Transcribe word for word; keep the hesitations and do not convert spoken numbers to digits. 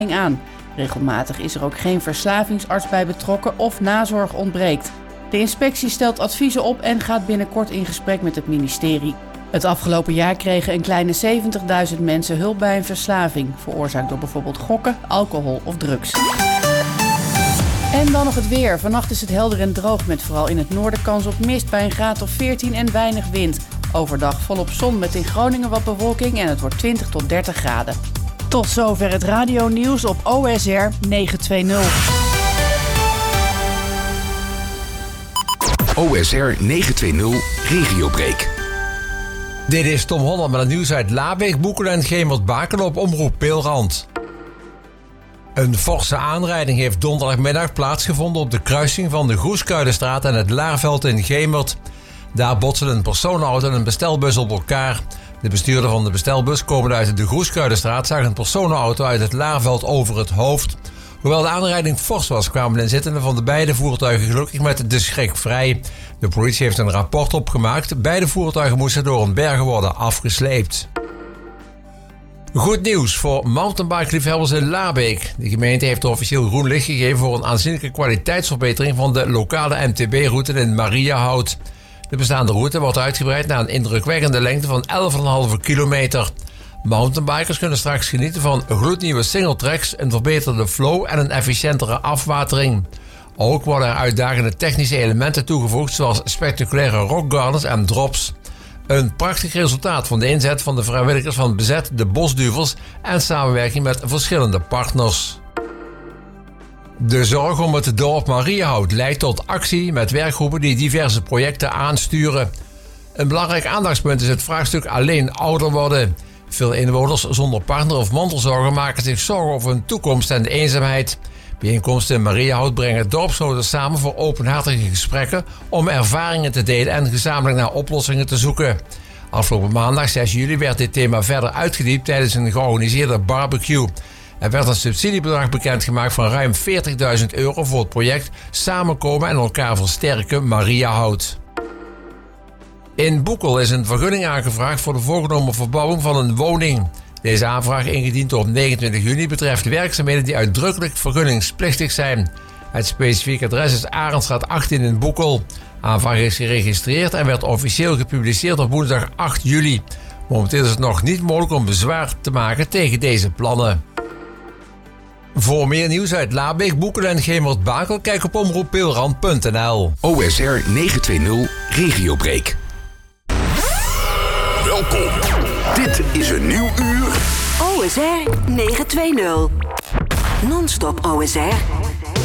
aan. Regelmatig is er ook geen verslavingsarts bij betrokken of nazorg ontbreekt. De inspectie stelt adviezen op en gaat binnenkort in gesprek met het ministerie. Het afgelopen jaar kregen een kleine zeventigduizend mensen hulp bij een verslaving, veroorzaakt door bijvoorbeeld gokken, alcohol of drugs. En dan nog het weer. Vannacht is het helder en droog met vooral in het noorden kans op mist bij een graad of veertien en weinig wind. Overdag volop zon met in Groningen wat bewolking en het wordt twintig tot dertig graden. Tot zover het radionieuws op O S R negenhonderdtwintig. O S R negenhonderdtwintig Regiobreak. Dit is Tom Holland met het nieuws uit Laabeek, Boekelen en Gemert-Baken op Omroep Peelrand. Een forse aanrijding heeft donderdagmiddag plaatsgevonden op de kruising van de Groeskuilenstraat en het Laarveld in Gemert. Daar botsen een personenauto en een bestelbus op elkaar. De bestuurder van de bestelbus, komend uit de Groeskuilenstraat, zag een personenauto uit het Laarveld over het hoofd. Hoewel de aanrijding fors was, kwamen de inzittenden van de beide voertuigen gelukkig met de schrik vrij. De politie heeft een rapport opgemaakt. Beide voertuigen moesten door een berg worden afgesleept. Goed nieuws voor mountainbike-liefhebbers in Laabeek. De gemeente heeft officieel groen licht gegeven voor een aanzienlijke kwaliteitsverbetering van de lokale M T B-route in Mariahout. De bestaande route wordt uitgebreid naar een indrukwekkende lengte van elf komma vijf kilometer. Mountainbikers kunnen straks genieten van gloednieuwe singletracks, een verbeterde flow en een efficiëntere afwatering. Ook worden er uitdagende technische elementen toegevoegd, zoals spectaculaire rockgardens en drops. Een prachtig resultaat van de inzet van de vrijwilligers van Bezet, de Bosduvels en samenwerking met verschillende partners. De zorg om het dorp Mariahout leidt tot actie met werkgroepen die diverse projecten aansturen. Een belangrijk aandachtspunt is het vraagstuk alleen ouder worden. Veel inwoners zonder partner of mantelzorger maken zich zorgen over hun toekomst en de eenzaamheid. Bijeenkomsten in Mariahout brengen dorpsgenoten samen voor openhartige gesprekken om ervaringen te delen en gezamenlijk naar oplossingen te zoeken. Afgelopen maandag zes juli werd dit thema verder uitgediept tijdens een georganiseerde barbecue. Er werd een subsidiebedrag bekendgemaakt van ruim veertigduizend euro voor het project Samenkomen en elkaar versterken Mariahout. In Boekel is een vergunning aangevraagd voor de voorgenomen verbouwing van een woning. Deze aanvraag, ingediend op negenentwintig juni, betreft werkzaamheden die uitdrukkelijk vergunningsplichtig zijn. Het specifieke adres is Arendstraat achttien in Boekel. Aanvraag is geregistreerd en werd officieel gepubliceerd op woensdag acht juli. Momenteel is het nog niet mogelijk om bezwaar te maken tegen deze plannen. Voor meer nieuws uit Laabeek, Boekelen en Gemert-Baken, kijk op omroep peelrand punt n l. O S R negenhonderdtwintig Regiobreak. Welkom. Dit is een nieuw uur. O S R negenhonderdtwintig. Non-stop O S R.